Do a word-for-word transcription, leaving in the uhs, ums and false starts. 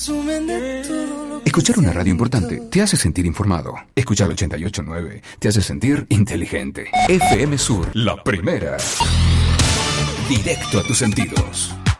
Escuchar una radio importante te hace sentir informado. Escuchar el ochenta y ocho punto nueve te hace sentir inteligente. F M Sur, la primera. Directo a tus sentidos.